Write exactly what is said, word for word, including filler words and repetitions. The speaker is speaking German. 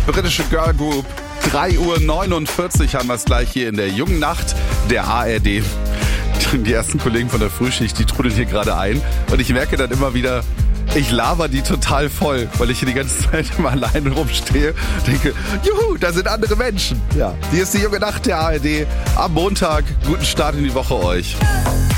britische Girl Group. drei Uhr neunundvierzig haben wir es gleich hier in der jungen Nacht der A R D. Die ersten Kollegen von der Frühschicht, die trudeln hier gerade ein. Und ich merke dann immer wieder, ich laber die total voll, weil ich hier die ganze Zeit immer alleine rumstehe. Denke, juhu, da sind andere Menschen. Ja, hier ist die junge Nacht der A R D. Am Montag, guten Start in die Woche euch.